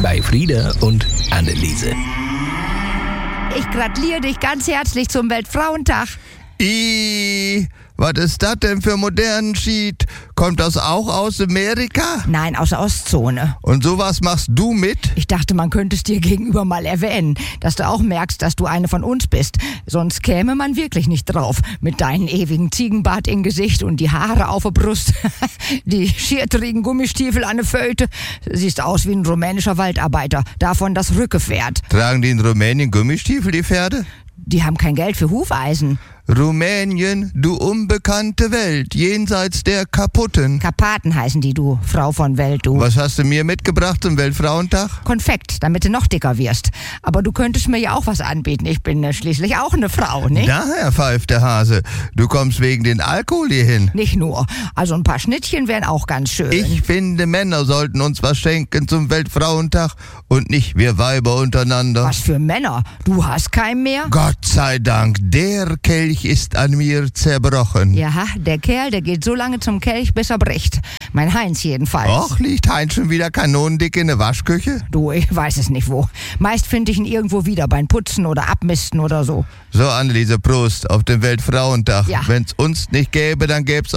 bei Frieda und Anneliese. Ich gratuliere dich ganz herzlich zum Weltfrauentag. Was ist das denn für modernen Schied? Kommt das auch aus Amerika? Nein, aus der Ostzone. Und sowas machst du mit? Ich dachte, man könnte es dir gegenüber mal erwähnen, dass du auch merkst, dass du eine von uns bist. Sonst käme man wirklich nicht drauf. Mit deinem ewigen Ziegenbart im Gesicht und die Haare auf der Brust. Die schiertrigen Gummistiefel an der Föte. Siehst aus wie ein rumänischer Waldarbeiter. Davon das Rückepferd. Tragen die in Rumänien Gummistiefel, die Pferde? Die haben kein Geld für Hufeisen. Rumänien, du unbekannte Welt, jenseits der Kaputten. Karpaten heißen die, du Frau von Welt, du. Was hast du mir mitgebracht zum Weltfrauentag? Konfekt, damit du noch dicker wirst. Aber du könntest mir ja auch was anbieten. Ich bin schließlich auch eine Frau, nicht? Daher pfeift der Hase. Du kommst wegen den Alkohol hierhin. Nicht nur. Also ein paar Schnittchen wären auch ganz schön. Ich finde, Männer sollten uns was schenken zum Weltfrauentag und nicht wir Weiber untereinander. Was für Männer? Du hast keinen mehr? Gott sei Dank, der Kelch ist an mir zerbrochen. Ja, der Kerl, der geht so lange zum Kelch, bis er bricht. Mein Heinz jedenfalls. Och, liegt Heinz schon wieder kanonendick in der Waschküche? Du, ich weiß es nicht wo. Meist finde ich ihn irgendwo wieder beim Putzen oder Abmisten oder so. So, Anneliese, Prost auf den Weltfrauentag. Ja. Wenn's uns nicht gäbe, dann gäb's